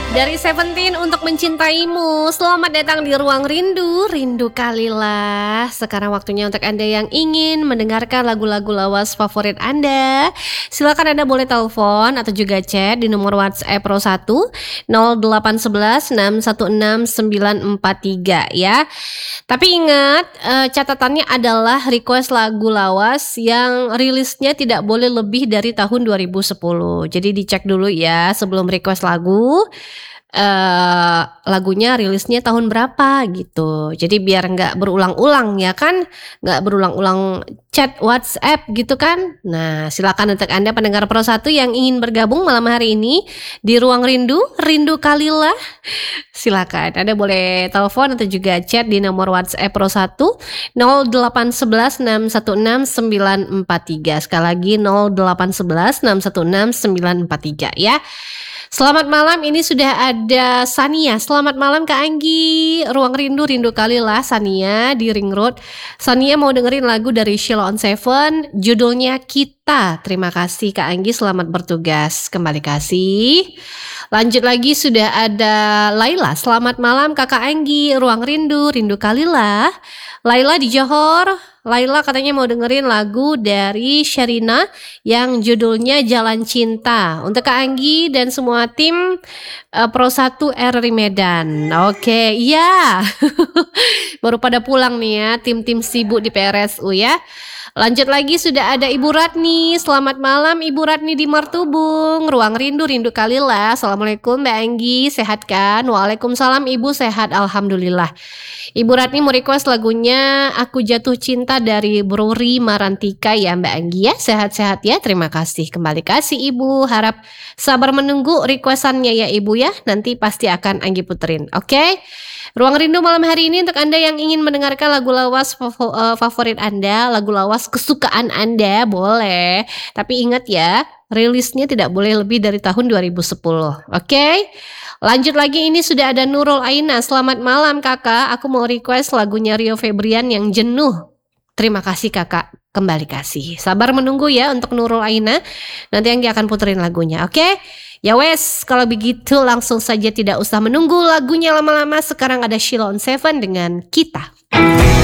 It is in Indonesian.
Dari Seventeen untuk mencintaimu. Selamat datang di Ruang Rindu, rindu kalilah. Sekarang waktunya untuk Anda yang ingin mendengarkan lagu-lagu lawas favorit Anda. Silakan Anda boleh telepon atau juga chat di nomor WhatsApp Pro 1 0811 616 943 ya. Tapi ingat, catatannya adalah request lagu lawas yang rilisnya tidak boleh lebih dari tahun 2010. Jadi dicek dulu ya sebelum request lagu. Lagunya rilisnya tahun berapa gitu. Jadi biar nggak berulang-ulang ya kan, nggak berulang-ulang chat WhatsApp gitu kan. Nah, silakan untuk Anda pendengar Pro 1 yang ingin bergabung malam hari ini di Ruang Rindu, rindu kalilah. Silakan Anda boleh telepon atau juga chat di nomor WhatsApp Pro 1 0811 616 943. Sekali lagi 0811 616 943 ya. Selamat malam, ini sudah ada Sania. Selamat malam Kak Anggi. Ruang Rindu, rindu kalilah Sania di Ring Road. Sania mau dengerin lagu dari Sheila on Seven, judulnya Kita. Terima kasih Kak Anggi, selamat bertugas. Kembali kasih. Lanjut lagi sudah ada Laila. Selamat malam Kakak Anggi. Ruang Rindu, rindu kalilah. Laila di Johor. Laila katanya mau dengerin lagu dari Sherina yang judulnya Jalan Cinta. Untuk Kak Anggi dan semua tim Pro 1 RRI Medan. Oke, iya. Baru pada pulang nih ya, tim-tim sibuk di PRSU ya. Lanjut lagi sudah ada Ibu Ratni. Selamat malam Ibu Ratni di Martubung. Ruang Rindu, rindu kalilah. Assalamualaikum Mbak Anggi, sehat kan? Waalaikumsalam Ibu, sehat alhamdulillah. Ibu Ratni mau request lagunya Aku Jatuh Cinta dari Brori Marantika ya Mbak Anggi ya. Sehat-sehat ya, terima kasih. Kembali kasih Ibu, harap sabar menunggu requestannya ya Ibu ya. Nanti pasti akan Anggi puterin, oke? Ruang Rindu malam hari ini untuk Anda yang ingin mendengarkan lagu lawas favorit Anda, lagu lawas kesukaan Anda, boleh. Tapi ingat ya, rilisnya tidak boleh lebih dari tahun 2010, oke? Lanjut lagi, ini sudah ada Nurul Aina. Selamat malam kakak, aku mau request lagunya Rio Febrian yang Jenuh. Terima kasih kakak, kembali kasih. Sabar menunggu ya untuk Nurul Aina. Nanti Anggi akan puterin lagunya, oke? Ya wes, kalau begitu langsung saja tidak usah menunggu lagunya lama-lama. Sekarang ada Sheila on Seven dengan Kita.